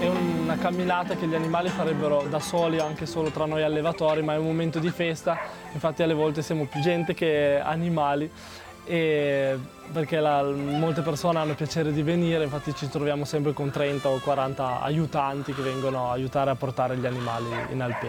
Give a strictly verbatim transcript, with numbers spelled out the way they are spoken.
è una camminata che gli animali farebbero da soli, anche solo tra noi allevatori, ma è un momento di festa, infatti alle volte siamo più gente che animali, e perché la, molte persone hanno piacere di venire, infatti ci troviamo sempre con trenta o quaranta aiutanti che vengono a aiutare a portare gli animali in alpeggia.